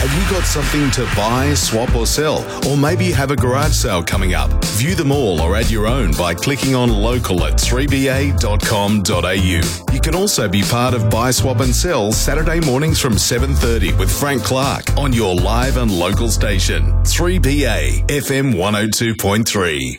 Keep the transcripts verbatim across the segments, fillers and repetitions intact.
Have you got something to buy, swap or sell? Or maybe you have a garage sale coming up? View them all or add your own by clicking on local at three b a dot com dot a u. You can also be part of Buy, Swap and Sell Saturday mornings from seven thirty with Frank Clark on your live and local station, three B A F M one oh two point three.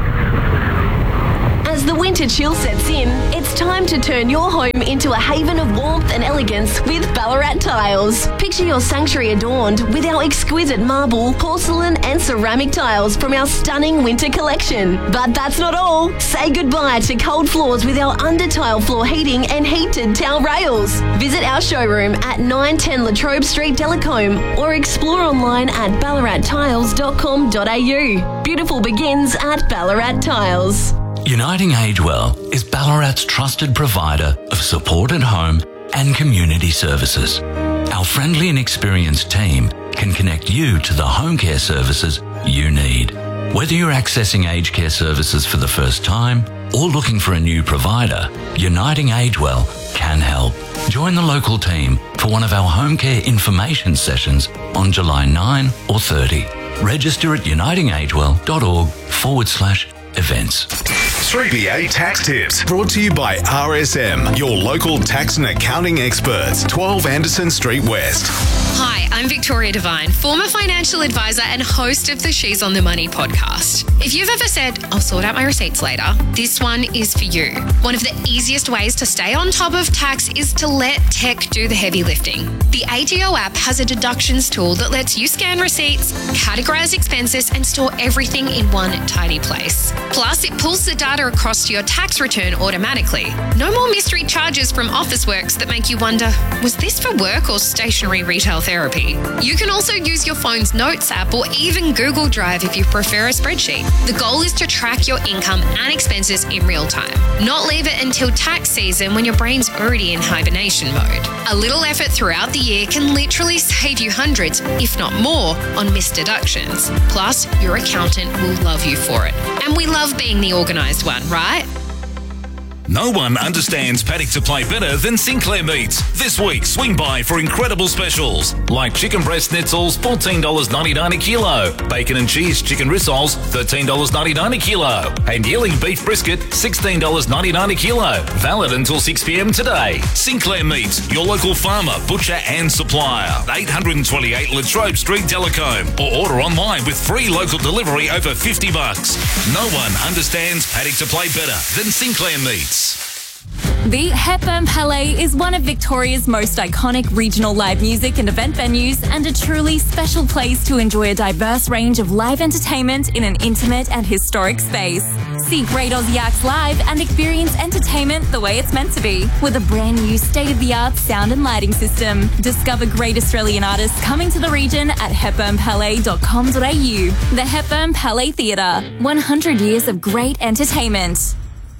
As the winter chill sets in, it's time to turn your home into a haven of warmth and elegance with Ballarat Tiles. Picture your sanctuary adorned with our exquisite marble, porcelain and ceramic tiles from our stunning winter collection. But that's not all. Say goodbye to cold floors with our under-tile floor heating and heated towel rails. Visit our showroom at nine ten Latrobe Street, Delacombe, or explore online at ballarat tiles dot com dot a u. Beautiful begins at Ballarat Tiles. Uniting Agewell is Ballarat's trusted provider of support at home and community services. Our friendly and experienced team can connect you to the home care services you need. Whether you're accessing aged care services for the first time or looking for a new provider, Uniting Agewell can help. Join the local team for one of our home care information sessions on July ninth or thirtieth. Register at unitingagewell.org forward slash events. three B A Tax Tips, brought to you by R S M, your local tax and accounting experts, twelve Anderson Street West. Hi, I'm Victoria Devine, former financial advisor and host of the She's on the Money podcast. If you've ever said, I'll sort out my receipts later, this one is for you. One of the easiest ways to stay on top of tax is to let tech do the heavy lifting. The A T O app has a deductions tool that lets you scan receipts, categorize expenses, and store everything in one tidy place. Plus, it pulls the data across to your tax return automatically. No more mystery charges from Officeworks that make you wonder, was this for work or stationary retail therapy? You can also use your phone's Notes app or even Google Drive if you prefer a spreadsheet. The goal is to track your income and expenses in real time, not leave it until tax season when your brain's already in hibernation mode. A little effort throughout the year can literally save you hundreds, if not more, on missed deductions. Plus, your accountant will love you for it. And we love being the organised one, right? No one understands paddock supply better than Sinclair Meats. This week, swing by for incredible specials like chicken breast schnitzels, fourteen dollars ninety-nine a kilo, bacon and cheese chicken rissoles, thirteen dollars ninety-nine a kilo, and yearling beef brisket, sixteen dollars ninety-nine a kilo. Valid until six p m today. Sinclair Meats, your local farmer, butcher and supplier. eight twenty-eight Latrobe Street, Delacombe, or order online with free local delivery over fifty bucks. No one understands paddock supply better than Sinclair Meats. The Hepburn Palais is one of Victoria's most iconic regional live music and event venues and a truly special place to enjoy a diverse range of live entertainment in an intimate and historic space. See great Aussie acts live and experience entertainment the way it's meant to be with a brand new state-of-the-art sound and lighting system. Discover great Australian artists coming to the region at hepburn palais dot com dot a u. The Hepburn Palais Theatre, one hundred years of great entertainment.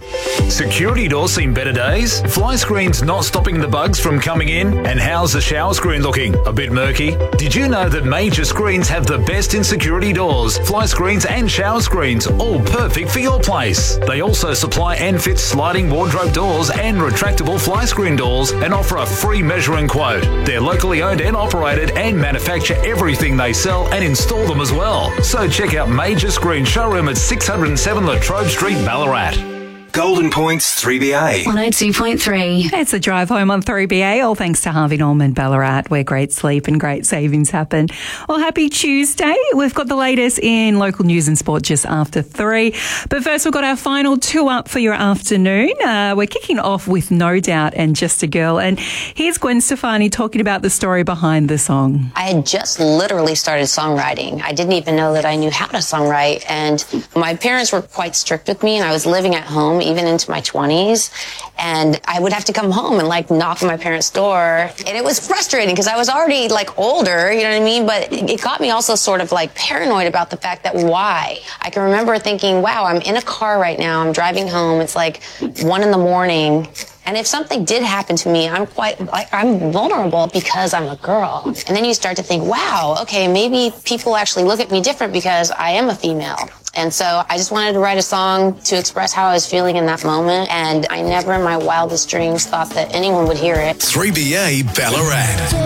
Security doors seen better days? Fly screens not stopping the bugs from coming in? And how's the shower screen looking? A bit murky? Did you know that Major Screens have the best in security doors, fly screens and shower screens, all perfect for your place? They also supply and fit sliding wardrobe doors and retractable fly screen doors and offer a free measuring quote. They're locally owned and operated and manufacture everything they sell and install them as well. So check out Major Screen Showroom at six oh seven Latrobe Street, Ballarat. Golden Points three B A. one oh two point three. It's a drive home on three B A, all thanks to Harvey Norman Ballarat, where great sleep and great savings happen. Well, happy Tuesday. We've got the latest in local news and sport just after three. But first, we've got our final two up for your afternoon. Uh, we're kicking off with No Doubt and Just a Girl. And here's Gwen Stefani talking about the story behind the song. I had just literally started songwriting. I didn't even know that I knew how to songwrite. And my parents were quite strict with me, and I was living at home even into my twenties, and I would have to come home and like knock on my parents' door, and it was frustrating because I was already like older, you know what I mean, but it got me also sort of like paranoid about the fact that why. I can remember thinking, wow, I'm in a car right now, I'm driving home, it's like one in the morning, and if something did happen to me, I'm quite, like, I'm vulnerable because I'm a girl. And then you start to think, wow, okay, maybe people actually look at me different because I am a female. And so I just wanted to write a song to express how I was feeling in that moment. And I never in my wildest dreams thought that anyone would hear it. three B A Ballarat.